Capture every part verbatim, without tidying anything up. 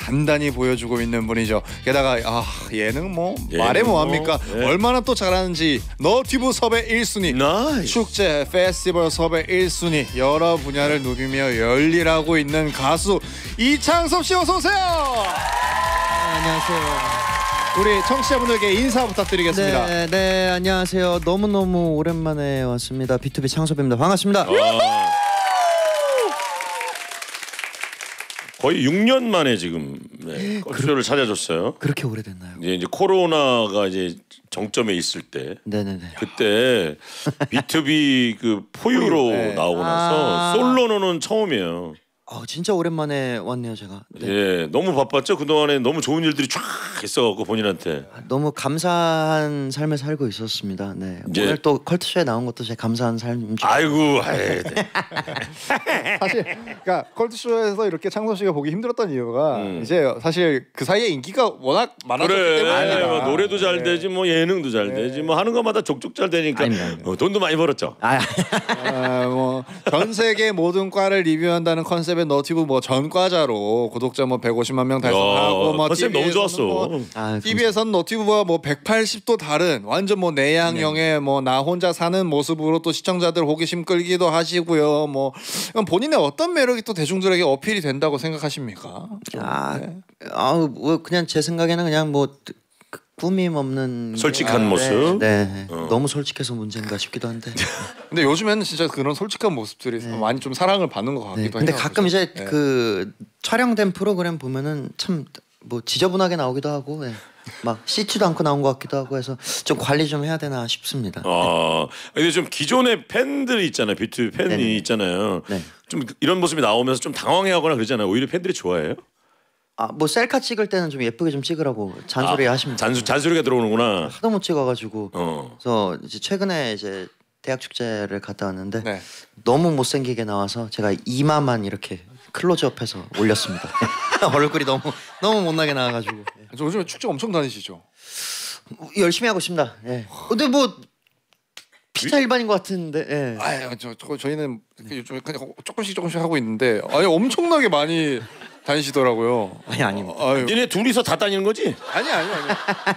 단단히 보여주고 있는 분이죠. 게다가 아 예능 뭐 예능 말해 뭐합니까? 뭐, 예. 얼마나 또 잘하는지 너튜브 섭외 일 순위, 나이스. 축제 페스티벌 섭외 일 순위, 여러 분야를 누비며 열일하고 있는 가수 이창섭 씨 어서 오세요. 네, 안녕하세요. 우리 청취자분들께 인사 부탁드리겠습니다. 네, 네, 안녕하세요. 너무너무 오랜만에 왔습니다. 비투비 창섭입니다. 반갑습니다. 아, 거의 육 년 만에 지금 네, 컬투쇼를 찾아줬어요. 그렇게 오래됐나요? 이제, 이제 코로나가 이제 정점에 있을 때 네네네. 그때 비투비 그 포유로 네. 나오고 나서 아. 솔로노는 처음이에요. 어, 진짜 오랜만에 왔네요, 제가. 네. 예, 너무 바빴죠. 그 동안에 너무 좋은 일들이 쫙 있어갖고 본인한테. 너무 감사한 삶을 살고 있었습니다. 네. 이제- 오늘 또 컬투쇼에 나온 것도 제 감사한 삶. 아이고, 아이, 네. 사실 그러니까 컬투쇼에서 이렇게 창섭 씨가 보기 힘들었던 이유가 음. 이제 사실 그 사이에 인기가 워낙 많았기 그래, 때문에 뭐 노래도 잘 네. 되지, 뭐 예능도 잘 되지, 뭐 하는 것마다 족족 잘 되니까 아닙니다, 아닙니다. 어, 돈도 많이 벌었죠. 아, 아, 뭐 전 세계 모든 과를 리뷰한다는 컨셉의 너튜브 뭐 전과자로 구독자 뭐 백오십만 명 달성하고 야, 뭐 컨셉 너무 좋았어. 뭐 아, 티비에선 너튜브와 뭐 백팔십 도 다른 완전 뭐 내향형의 뭐 나 혼자 사는 모습으로 또 시청자들 호기심 끌기도 하시고요. 뭐 그럼 본인의 어떤 매력이 또 대중들에게 어필이 된다고 생각하십니까? 좀, 아, 네. 아, 뭐 그냥 제 생각에는 그냥 뭐 그 꾸밈 없는 솔직한 게- 모습? 네, 네. 어. 너무 솔직해서 문제인가 싶기도 한데. 근데 요즘에는 진짜 그런 솔직한 모습들이 많이 좀 사랑을 받는 것 네. 같기도 근데 해요. 가끔 그죠? 이제 네. 그 촬영된 프로그램 보면은 참 뭐 지저분하게 나오기도 하고, 예. 막 씻지도 않고 나온 것 같기도 하고 해서 좀 관리 좀 해야 되나 싶습니다. 아, 근데 좀 기존의 팬들이 있잖아요. 비투비 팬이 네네. 있잖아요. 네. 좀 이런 모습이 나오면서 좀 당황해하거나 그러잖아요. 오히려 팬들이 좋아해요. 아, 뭐 셀카 찍을 때는 좀 예쁘게 좀 찍으라고 잔소리 아, 하십니다. 잔소 잔소리가 들어오는구나. 하도 못 찍어가지고. 어. 그래서 이제 최근에 이제 대학 축제를 갔다 왔는데 네. 너무 못생기게 나와서 제가 이마만 이렇게 클로즈업해서 올렸습니다. 얼굴이 너무 너무 못나게 나와가지고. 예. 저 요즘에 축제 엄청 다니시죠? 열심히 하고 있습니다. 예. 근데 뭐 피자 일반인 것 같은데. 예. 아, 저, 저 저희는 요즘에 그냥 조금씩 조금씩 하고 있는데 아니 엄청나게 많이 다니시더라고요. 아니 아닙니다. 아유, 얘네 둘이서 다 다니는 거지? 아니 아니 아니.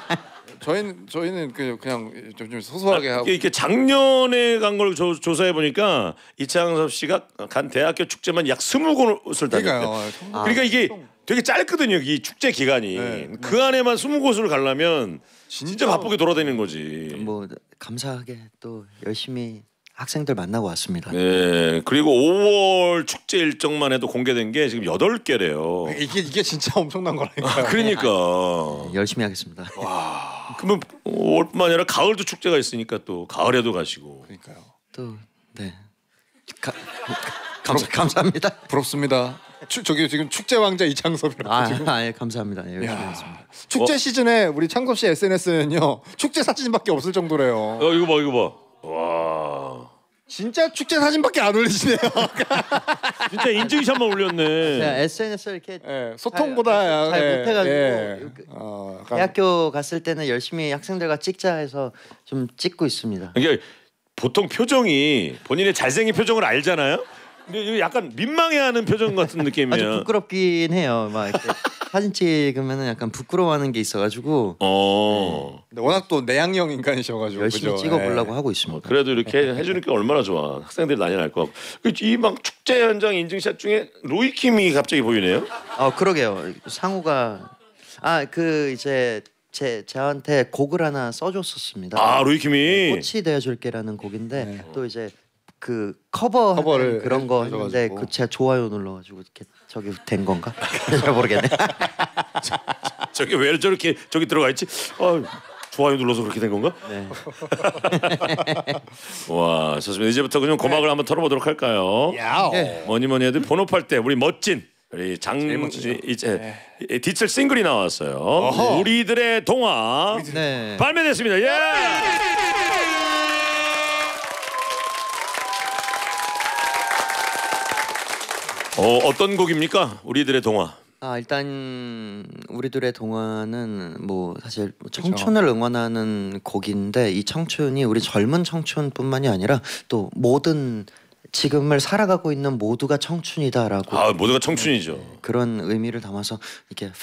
저희는 저희는 그냥 그냥 좀, 좀 소소하게 하고. 이게 작년에 간 걸 조사해 보니까 이창섭 씨가 간 대학교 축제만 약 스무 곳을 다녔대요. 그러니까요. 아. 그러니까 이게 되게 짧거든요. 이 축제 기간이. 네. 그 안에만 스무 곳을 가려면 진짜, 진짜 바쁘게 돌아다니는 거지. 뭐 감사하게 또 열심히 학생들 만나고 왔습니다. 네. 그리고 오월 축제 일정만 해도 공개된 게 지금 여덟 개래요. 이게 이게 진짜 엄청난 거라니까요. 그러니까. 열심히 하겠습니다. 그러면 오월뿐만 아니라 가을도 축제가 있으니까 또 가을에도 가시고. 그러니까요. 또 네. 가, 감사 감사합니다. 부럽습니다. 추, 저기 지금 축제 왕자 이창섭이라고 아, 지금. 아, 예, 감사합니다. 예, 열심히 야, 하겠습니다. 축제 어? 시즌에 우리 창섭 씨 에스엔에스는요 축제 사진밖에 없을 정도래요. 어 이거 봐 이거 봐. 와. 진짜 축제 사진밖에 안 올리시네요. 진짜 인증샷만 올렸네. 제가 에스엔에스를 이렇게 예, 소통보다 잘 예, 못해가지고 예. 이렇게 어, 약간 대학교 갔을 때는 열심히 학생들과 찍자 해서 좀 찍고 있습니다. 이게 보통 표정이 본인의 잘생긴 표정을 알잖아요. 근데 이거 약간 민망해하는 표정 같은 아주 느낌이에요. 부끄럽긴 해요. 막 이렇게 사진 찍으면은 약간 부끄러워하는 게 있어가지고 어. 근데 워낙 또 내향형 인간이셔가지고 열심히 그죠? 찍어보려고 예. 하고 어, 있습니다. 그래도 이렇게 해주니까 얼마나 좋아. 학생들이 난리 날 것 같고. 이 막 축제 현장 인증샷 중에 로이킴이 갑자기 보이네요. 어 그러게요. 상우가 아 그 이제 제 저한테 곡을 하나 써줬었습니다. 아 로이킴이. 꽃이 되어줄게라는 곡인데 또 이제 그 커버 커버를 그런 거 해줘가지고. 했는데 그 제가 좋아요 눌러가지고 이렇게 저기 된 건가? 잘 모르겠네. 저기 왜 저렇게 저기 들어가 있지? 아, 좋아요 눌러서 그렇게 된 건가? 네. 와 좋습니다. 이제부터 그냥 고막을 한번 털어보도록 할까요? 야오. 예. 뭐니 뭐니 해도 본업할 때 우리 멋진 우리 장 멋지죠. 이- 이제 이- 디지털 싱글이 나왔어요. 어허. 우리들의 동화 네. 발매됐습니다. 예. 어 어떤 곡입니까? 우리들의 동화. 아 일단 우리들의 동화는 뭐 사실 청춘을 응원하는 곡인데 이 청춘이 우리 젊은 청춘뿐만이 아니라 또 모든 지금을 살아가고 있는 모두가 청춘이다라고 아 모두가 청춘이죠. 그런 의미를 담아서 이렇게